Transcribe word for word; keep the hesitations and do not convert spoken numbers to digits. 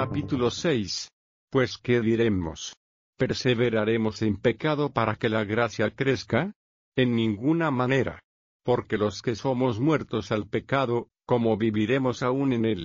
capítulo seis. Pues ¿qué diremos? ¿Perseveraremos en pecado para que la gracia crezca? En ninguna manera. Porque los que somos muertos al pecado, ¿cómo viviremos aún en él?